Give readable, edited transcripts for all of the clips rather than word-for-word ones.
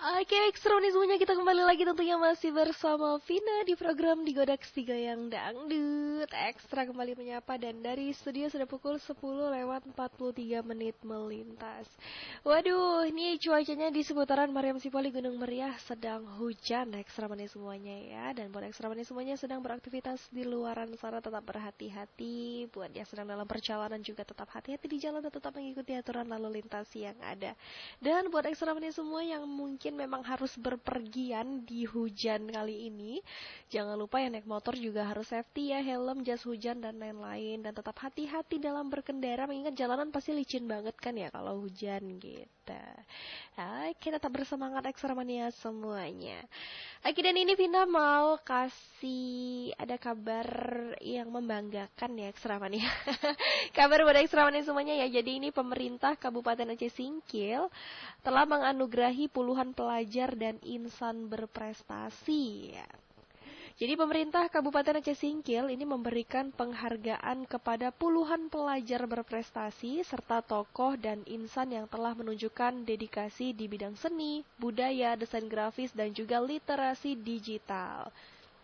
Oke, baik, seru nih semuanya. Kita kembali lagi tentunya masih bersama Vina di program Digodax 3 yang dangdut ekstra kembali menyapa. Dan dari studio sudah pukul 10:43 melintas. Waduh, ini cuacanya di seputaran Mariam Sipoli Gunung Meriah sedang hujan ekstra manis semuanya ya. Dan buat ekstra manis semuanya sedang beraktivitas di luaran sana tetap berhati-hati. Buat yang sedang dalam perjalanan juga tetap hati-hati di jalan dan tetap mengikuti aturan lalu lintas yang ada. Dan buat ekstra manis semua yang mungkin memang harus berpergian di hujan kali ini, jangan lupa ya naik motor juga harus safety ya, helm, jas hujan dan lain-lain. Dan tetap hati-hati dalam berkendara, mengingat jalanan pasti licin banget kan ya kalau hujan gitu. Oke, tetap bersemangat ekstra mania semuanya. Oke, dan ini Vina mau kasih ada kabar yang membanggakan ya ekstra mania. Kabar buat ekstra mania semuanya ya. Jadi ini pemerintah Kabupaten Aceh Singkil telah menganugerahi puluhan pelajar dan insan berprestasi. Jadi pemerintah Kabupaten Aceh Singkil ini memberikan penghargaan kepada puluhan pelajar berprestasi serta tokoh dan insan yang telah menunjukkan dedikasi di bidang seni, budaya, desain grafis, dan juga literasi digital.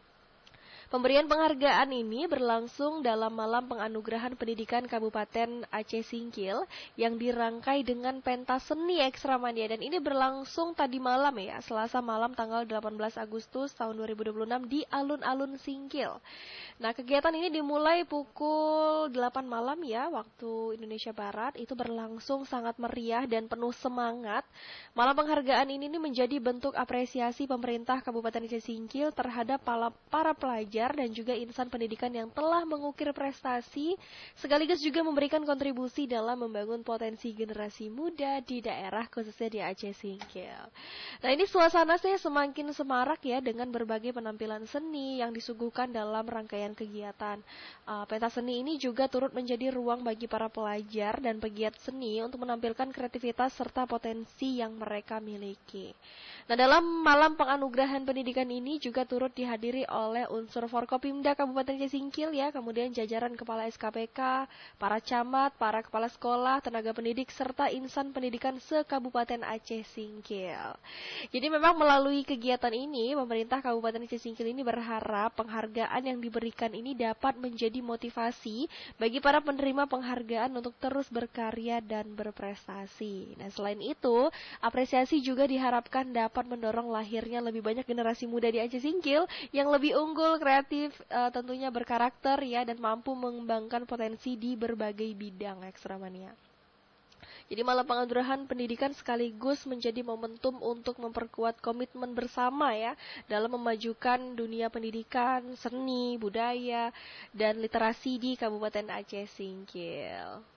Pemberian penghargaan ini berlangsung dalam malam penganugerahan pendidikan Kabupaten Aceh Singkil yang dirangkai dengan pentas seni ekstra mania, dan ini berlangsung tadi malam ya, Selasa malam tanggal 18 Agustus tahun 2026 di Alun-Alun Singkil. Nah, kegiatan ini dimulai pukul 8 malam ya, waktu Indonesia Barat. Itu berlangsung sangat meriah dan penuh semangat. Malam penghargaan ini menjadi bentuk apresiasi pemerintah Kabupaten Aceh Singkil terhadap para pelajar dan juga insan pendidikan yang telah mengukir prestasi, sekaligus juga memberikan kontribusi dalam membangun potensi generasi muda di daerah khususnya di Aceh Singkil. Nah, ini suasana saya semakin semarak ya dengan berbagai penampilan seni yang disuguhkan dalam rangkaian kegiatan. Pentas seni ini juga turut menjadi ruang bagi para pelajar dan pegiat seni untuk menampilkan kreativitas serta potensi yang mereka miliki. Nah, dalam malam penganugerahan pendidikan ini juga turut dihadiri oleh unsur Forkopimda Kabupaten Aceh Singkil ya, kemudian jajaran kepala SKPK, para camat, para kepala sekolah, tenaga pendidik, serta insan pendidikan se-Kabupaten Aceh Singkil. Jadi memang melalui kegiatan ini, pemerintah Kabupaten Aceh Singkil ini berharap penghargaan yang diberikan ini dapat menjadi motivasi bagi para penerima penghargaan untuk terus berkarya dan berprestasi. Nah, selain itu, apresiasi juga diharapkan dapat mendorong lahirnya lebih banyak generasi muda di Aceh Singkil yang lebih unggul, kreatif, tentunya berkarakter ya, dan mampu mengembangkan potensi di berbagai bidang ekstra mania. Jadi malam penganugerahan pendidikan sekaligus menjadi momentum untuk memperkuat komitmen bersama ya dalam memajukan dunia pendidikan, seni, budaya, dan literasi di Kabupaten Aceh Singkil.